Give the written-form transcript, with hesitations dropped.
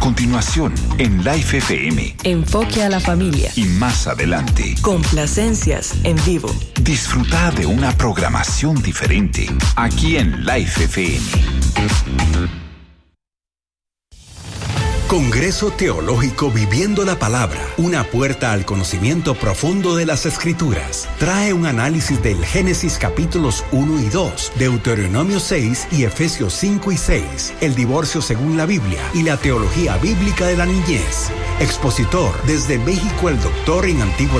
continuación, en Life FM. Enfoque a la familia. Y más adelante, complacencias en vivo. Disfruta de una programación diferente aquí en Life FM. Congreso Teológico Viviendo la Palabra, una puerta al conocimiento profundo de las Escrituras. Trae un análisis del Génesis capítulos 1 y 2, Deuteronomio 6 y Efesios 5 y 6, el divorcio según la Biblia y la teología bíblica de la niñez. Expositor desde México, el doctor en Antiguo